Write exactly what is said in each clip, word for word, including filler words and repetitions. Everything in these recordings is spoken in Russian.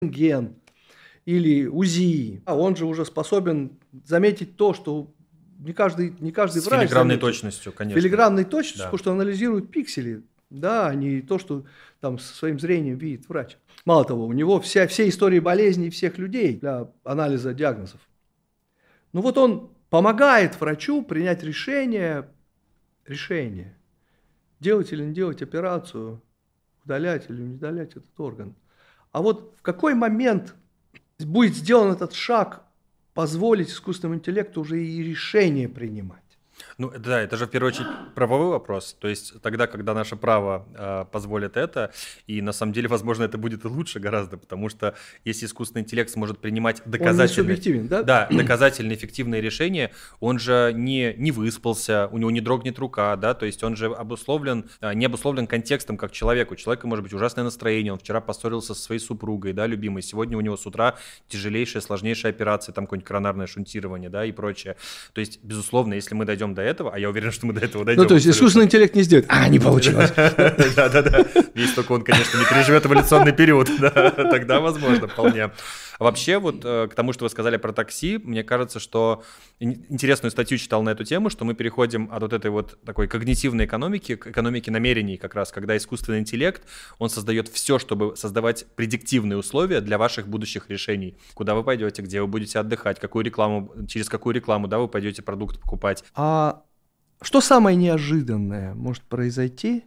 рентген или УЗИ, а он же уже способен заметить то, что не каждый, не каждый С врач филигранной заметит. точностью, конечно. Филигранной точностью, Да. потому что анализирует пиксели, да, а не то, что там своим зрением видит врач. Мало того, у него вся, все истории болезней всех людей для анализа диагнозов. Ну вот он помогает врачу принять решение, решение, делать или не делать операцию, удалять или не удалять этот орган. А вот в какой момент будет сделан этот шаг, позволить искусственному интеллекту уже и решение принимать? Ну да, это же в первую очередь правовой вопрос. То есть тогда, когда наше право э, позволит это, и на самом деле, возможно, это будет и лучше гораздо, потому что если искусственный интеллект сможет принимать доказательные, Он не субъективен, да? Да, доказательные эффективные решения, он же не, не выспался, у него не дрогнет рука, да, то есть он же обусловлен, не обусловлен контекстом как человек. У человека может быть ужасное настроение, он вчера поссорился со своей супругой, да, любимой, сегодня у него с утра тяжелейшая, сложнейшая операция, там какое-нибудь коронарное шунтирование, да, и прочее. То есть, безусловно, если мы дойдем до этого, а я уверен, что мы до этого дойдем. Ну, то есть искусственный интеллект не сделает. А, не получилось. Да-да-да. Если только он, конечно, не переживет эволюционный период, тогда возможно вполне. А вообще, вот к тому, что вы сказали про такси, мне кажется, что интересную статью читал на эту тему, что мы переходим от вот этой вот такой когнитивной экономики к экономике намерений как раз, когда искусственный интеллект, он создает все, чтобы создавать предиктивные условия для ваших будущих решений. Куда вы пойдете, где вы будете отдыхать, какую рекламу, через какую рекламу, да, вы пойдете продукт покупать. А что самое неожиданное может произойти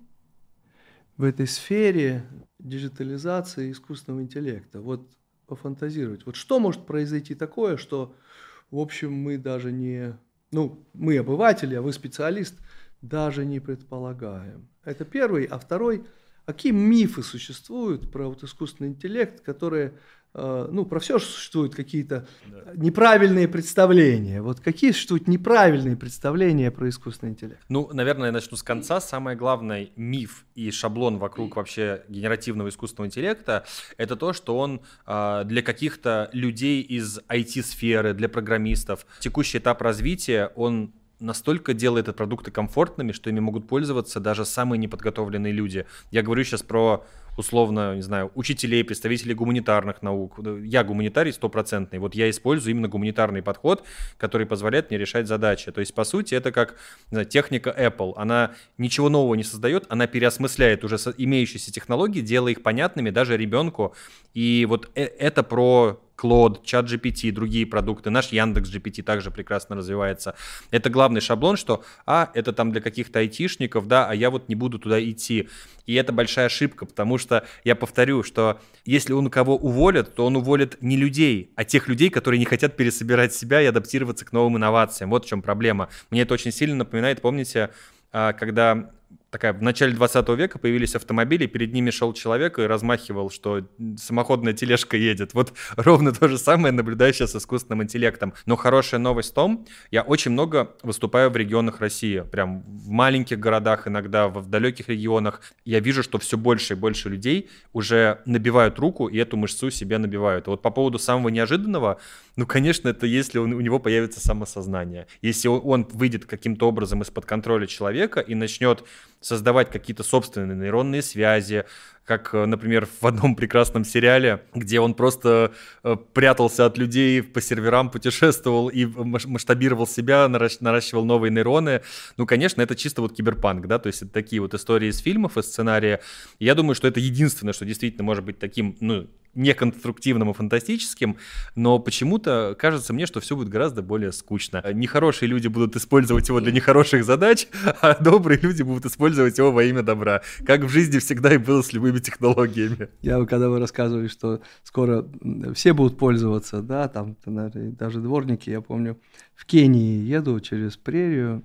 в этой сфере диджитализации искусственного интеллекта? Вот пофантазировать. Вот что может произойти такое, что, в общем, мы даже не... Ну, мы обыватели, а вы специалист, даже не предполагаем. Это первый. А второй, какие мифы существуют про вот искусственный интеллект, которые... Ну, про все существуют какие-то да. неправильные представления. Вот какие существуют неправильные представления про искусственный интеллект? Ну, наверное, я начну с конца. Самый главный миф и шаблон вокруг вообще генеративного искусственного интеллекта — это то, что он э, для каких-то людей из ай ти-сферы, для программистов. Текущий этап развития, он настолько делает эти продукты комфортными, что ими могут пользоваться даже самые неподготовленные люди. Я говорю сейчас про условно, не знаю, учителей, представителей гуманитарных наук. Я гуманитарий стопроцентный, вот я использую именно гуманитарный подход, который позволяет мне решать задачи. То есть, по сути, это как, не знаю, техника Apple. Она ничего нового не создает, она переосмысляет уже имеющиеся технологии, делая их понятными даже ребенку. И вот это про Claude, ChatGPT, другие продукты. Наш Яндекс.джи пи ти также прекрасно развивается. Это главный шаблон, что, а, это там для каких-то айтишников, да, а я вот не буду туда идти. И это большая ошибка, потому что, я повторю, что если он кого уволит, то он уволит не людей, а тех людей, которые не хотят пересобирать себя и адаптироваться к новым инновациям. Вот в чем проблема. Мне это очень сильно напоминает, помните, когда... Такая, в начале двадцатого века появились автомобили, перед ними шел человек и размахивал, что самоходная тележка едет. Вот ровно то же самое наблюдаю сейчас с искусственным интеллектом. Но хорошая новость в том, я очень много выступаю в регионах России, прям в маленьких городах иногда, в далеких регионах. Я вижу, что все больше и больше людей уже набивают руку и эту мышцу себе набивают. И вот по поводу самого неожиданного, ну, конечно, это если он, у него появится самосознание. Если он, он выйдет каким-то образом из-под контроля человека и начнет создавать какие-то собственные нейронные связи, как, например, в одном прекрасном сериале, где он просто прятался от людей, по серверам путешествовал и масштабировал себя, наращивал новые нейроны. Ну, конечно, это чисто вот киберпанк, да, то есть это такие вот истории из фильмов, из сценария. И я думаю, что это единственное, что действительно может быть таким, ну, неконструктивным и фантастическим, но почему-то кажется мне, что все будет гораздо более скучно. Нехорошие люди будут использовать его для нехороших задач, а добрые люди будут использовать его во имя добра, как в жизни всегда и было с любыми технологиями. Я, когда вы рассказывали, что скоро все будут пользоваться, да, там даже дворники, я помню, в Кении еду через прерию,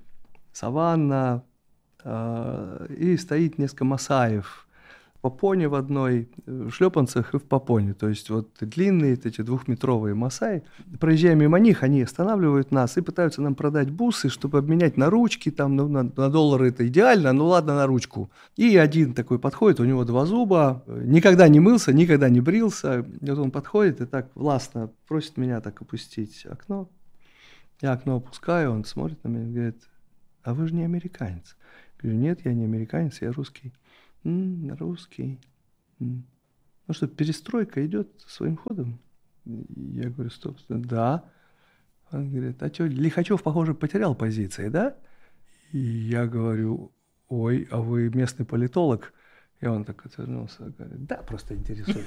саванна, э, и стоит несколько масаев, в попоне в одной, в шлепанцах и в попоне. То есть вот длинные эти двухметровые масаи. Проезжая мимо них, они останавливают нас и пытаются нам продать бусы, чтобы обменять на ручки. Там, ну, на, на доллары это идеально, ну ладно, на ручку. И один такой подходит, у него два зуба, никогда не мылся, никогда не брился. И вот он подходит и так властно просит меня так опустить окно. Я окно опускаю, он смотрит на меня и говорит: а вы же не американец. Я говорю: нет, я не американец, я русский. М, русский. М. ну что, перестройка идет своим ходом? Я говорю, стоп, стоп, да. Он говорит, а что, Лихачев, похоже, потерял позиции, да? И я говорю, ой, а вы местный политолог? И он так отвернулся, говорит, да, просто интересуюсь.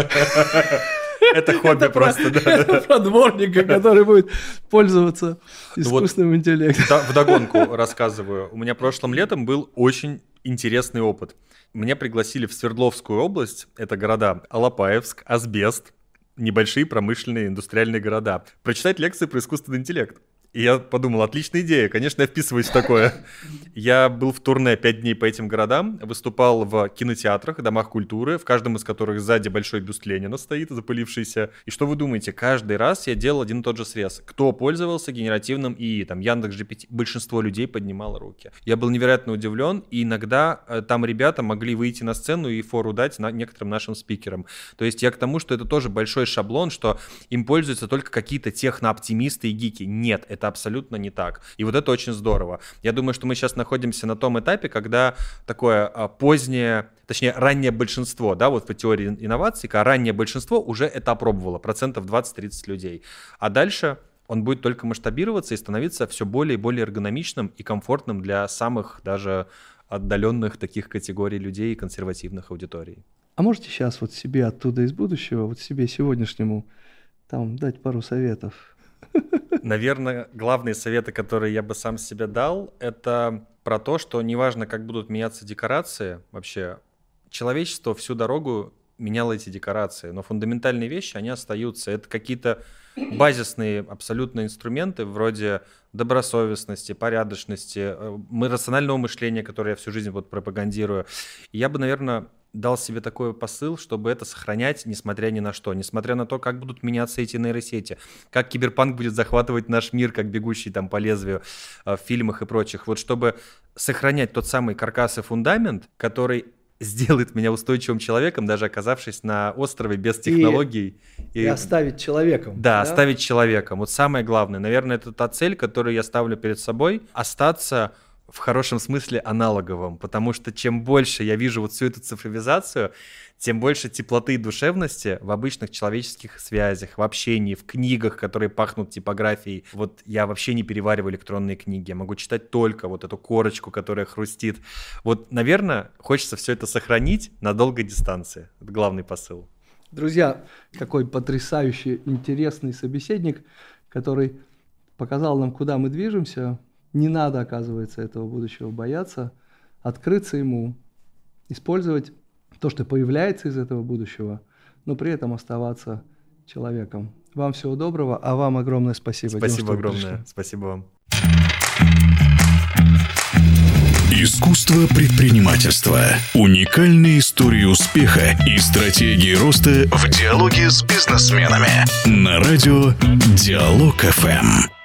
Это хобби просто, да. Это про дворника, который будет пользоваться искусственным интеллектом. Вдогонку рассказываю. У меня прошлым летом был очень интересный опыт. Меня пригласили в Свердловскую область, это города Алапаевск, Асбест, небольшие промышленные индустриальные города, прочитать лекции про искусственный интеллект. И я подумал, отличная идея, конечно, я вписываюсь в такое. Я был в турне пять дней по этим городам, выступал в кинотеатрах, домах культуры, в каждом из которых сзади большой бюст Ленина стоит, запылившийся. И что вы думаете, каждый раз я делал один и тот же срез. Кто пользовался генеративным ИИ, там, Яндекс.Джи пи ти, большинство людей поднимало руки. Я был невероятно удивлен, и иногда э, там ребята могли выйти на сцену и фору дать на некоторым нашим спикерам. То есть я к тому, что это тоже большой шаблон, что им пользуются только какие-то технооптимисты и гики. Нет, это абсолютно не так. И вот это очень здорово. Я думаю, что мы сейчас находимся на том этапе, когда такое а, позднее, точнее, раннее большинство, да, вот по теории инноваций, когда раннее большинство уже это опробовало, процентов двадцать-тридцать людей. А дальше он будет только масштабироваться и становиться все более и более эргономичным и комфортным для самых даже отдаленных таких категорий людей и консервативных аудиторий. А можете сейчас вот себе оттуда из будущего, вот себе сегодняшнему, там, дать пару советов? Наверное, главные советы, которые я бы сам себе дал, это про то, что неважно, как будут меняться декорации, вообще человечество всю дорогу меняло эти декорации, но фундаментальные вещи, они остаются. Это какие-то базисные абсолютно инструменты вроде добросовестности, порядочности, рационального мышления, которое я всю жизнь вот пропагандирую. И я бы, наверное, дал себе такой посыл, чтобы это сохранять, несмотря ни на что, несмотря на то, как будут меняться эти нейросети, как киберпанк будет захватывать наш мир, как бегущий там по лезвию в фильмах и прочих. Вот чтобы сохранять тот самый каркас и фундамент, который сделает меня устойчивым человеком, даже оказавшись на острове без технологий. И, и... и оставить человеком. Да, да, оставить человеком. Вот самое главное. Наверное, это та цель, которую я ставлю перед собой. Остаться в хорошем смысле аналоговым. Потому что чем больше я вижу вот всю эту цифровизацию, тем больше теплоты и душевности в обычных человеческих связях, в общении, в книгах, которые пахнут типографией. Вот я вообще не перевариваю электронные книги, я могу читать только вот эту корочку, которая хрустит. Вот, наверное, хочется все это сохранить на долгой дистанции. Это главный посыл. Друзья, какой потрясающий, интересный собеседник, который показал нам, куда мы движемся. Не надо, оказывается, этого будущего бояться, открыться ему, использовать то, что появляется из этого будущего, но при этом оставаться человеком. Вам всего доброго, а вам огромное спасибо. Спасибо Дим, огромное. Пришли. Спасибо вам. Искусство предпринимательства. Уникальные истории успеха и стратегии роста в диалоге с бизнесменами. На радио Диалог эф эм.